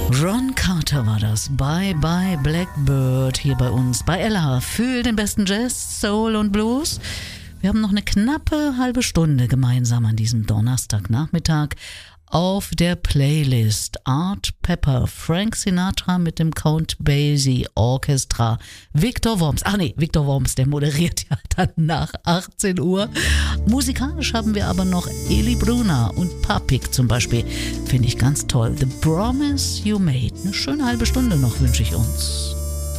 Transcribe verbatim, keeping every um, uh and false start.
Ron Carter war das. Bye Bye Blackbird hier bei uns bei Ella. Für den besten Jazz, Soul und Blues. Wir haben noch eine knappe halbe Stunde gemeinsam an diesem Donnerstagnachmittag auf der Playlist. Art Pepper, Frank Sinatra mit dem Count Basie Orchestra, Victor Worms. Ach nee, Victor Worms, der moderiert ja dann nach achtzehn Uhr. Musikalisch haben wir aber noch Eli Bruna und Papik zum Beispiel. Finde ich ganz toll. The Promise You Made. Eine schöne halbe Stunde noch wünsche ich uns.